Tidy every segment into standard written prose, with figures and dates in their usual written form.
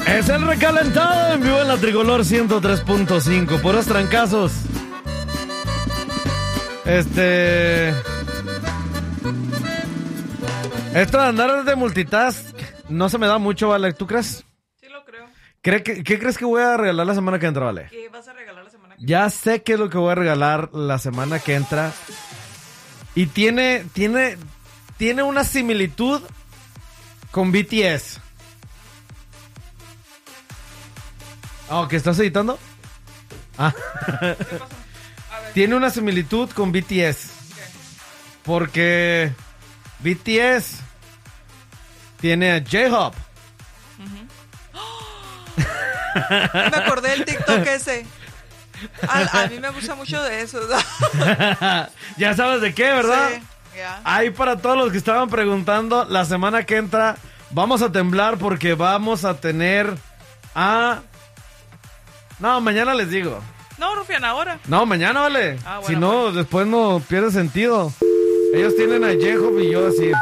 Es el recalentado en vivo en la Tricolor 103.5. Puros trancazos. Esto de andar de multitask no se me da mucho, ¿vale? ¿Tú crees? Sí lo creo. ¿Qué crees que voy a regalar la semana que entra, Vale? ¿Qué vas a regalar la semana que Ya sé qué es lo que voy a regalar la semana que entra. Y tiene una similitud con BTS. ¿Que estás editando? Ah. ¿Qué pasó? A ver. Tiene una similitud con BTS. ¿Qué? Porque BTS tiene a J-Hope. Me acordé del TikTok ese. A mí me gusta mucho de eso. Ya sabes de qué, ¿verdad? Sí, ya. Ahí para todos los que estaban preguntando, la semana que entra vamos a temblar porque vamos a tener a... No, mañana les digo. No, Rufián, ahora. No, mañana, Vale. Ah, bueno, si no, después no pierde sentido. Ellos tienen a J-Hope y yo así.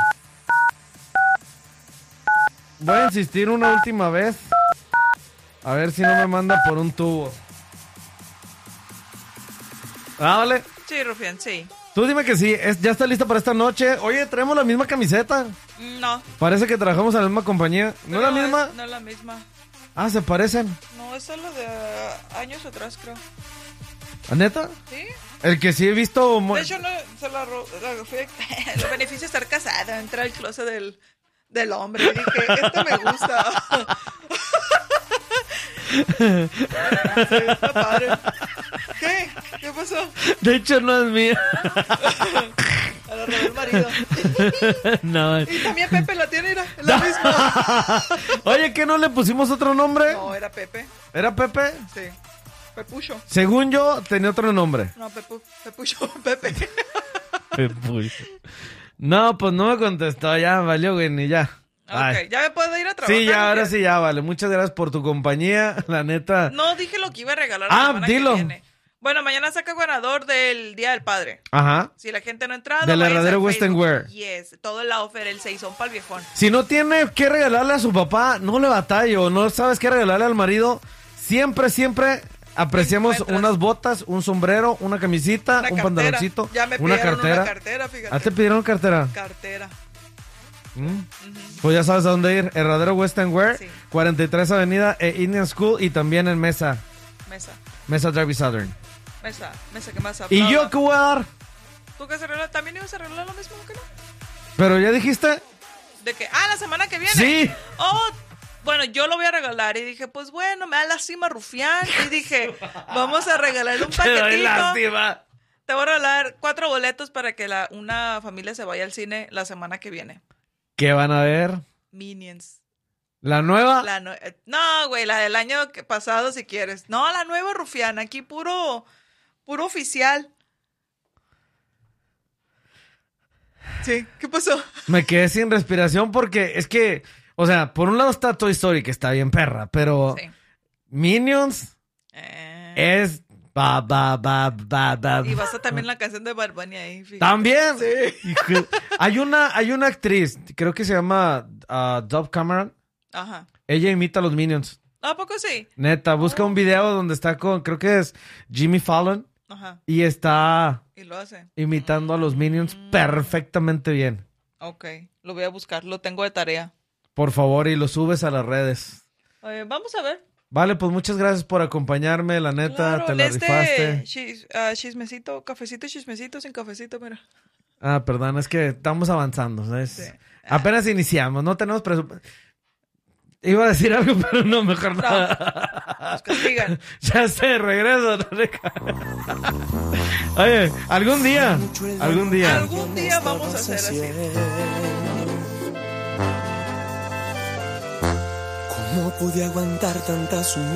Voy a insistir una última vez. A ver si no me manda por un tubo. Vale. Sí, Rufián, sí. Tú dime que sí. ¿Ya está lista para esta noche? Oye, traemos la misma camiseta. No. Parece que trabajamos en la misma compañía. ¿No es la misma? No es la misma. Ah, se parecen. No, esa es la de años atrás, creo. ¿Neta? ¿Sí? El que sí he visto... De hecho, no, se la fui. Los beneficios de estar casada, entrar al closet del hombre. Y dije, esto me gusta. Sí, está padre. ¿Qué? ¿Qué pasó? De hecho, no es mía. A la robó el marido. No. Y también Pepe la tiene, era la misma. Oye, ¿qué no le pusimos otro nombre? No, era Pepe. ¿Era Pepe? Sí. Pepucho. Según yo, tenía otro nombre. No, Pepucho, Pepe. Pepucho. No, pues no me contestó, ya valió, güey, ni ya. Ay. Ok, ¿ya me puedo ir a trabajar? Sí, ya, ahora ¿o qué? sí, ya, vale. Muchas gracias por tu compañía, la neta. No dije lo que iba a regalar la semana dilo. que viene. Bueno, mañana saca ganador del Día del Padre. Ajá. Si la gente no ha entrado, Del váyanse Herradero a Western Facebook. Wear. Yes, todo el offer, el 6 para el viejón. Si no tiene que regalarle a su papá, no le batalle, o no sabes qué regalarle al marido, siempre apreciamos Encuentras. unas botas, un sombrero, una camisita, Una un cartera. pantaloncito, Ya me una pidieron cartera. una cartera, fíjate. ¿Ah, te pidieron cartera? Cartera. Pues ya sabes a dónde ir. Herradero Western Wear, Sí. 43 Avenida e Indian School y también en Mesa Drive Southern. Mesa, ¿qué más? ¿Y yo qué voy a dar? ¿Tú qué se arregla? ¿También ibas a arreglar lo mismo que no? ¿Pero ya dijiste? ¿De qué? La semana que viene. Sí. Bueno, yo lo voy a regalar. Y dije, pues bueno, me da lástima, Rufián. Y dije, vamos a regalarle un Te doy paquetito. lástima. Te voy a regalar 4 boletos para que una familia se vaya al cine la semana que viene. ¿Qué van a ver? Minions. ¿La nueva? No, güey, la del año pasado si quieres. No, la nueva, Rufián. Aquí puro oficial. Sí, ¿qué pasó? Me quedé sin respiración porque es que, o sea, por un lado está Toy Story, que está bien perra, pero Sí. Minions es... Y vas a también la canción de Bad Bunny ahí, fíjate. ¿También? Sí. Hay una actriz, creo que se llama Dove Cameron. Ajá. Ella imita a los Minions. ¿A poco sí? Neta, busca un video donde está con, creo que es Jimmy Fallon. Ajá. Y está Y lo hace. imitando a los Minions perfectamente bien. Ok, lo voy a buscar, lo tengo de tarea. Por favor, y lo subes a las redes. Vamos a ver. Vale, pues muchas gracias por acompañarme, la neta, te la rifaste. Chismecito, cafecito, chismecito, sin cafecito, mira. Perdón, es que estamos avanzando, ¿sabes? Sí. Apenas iniciamos, no tenemos presupuesto. Iba a decir algo, pero no, mejor No. nada. Nos castigan. Ya sé, regreso. Oye, algún día Algún día vamos a hacer así. ¿Cómo pude aguantar tantas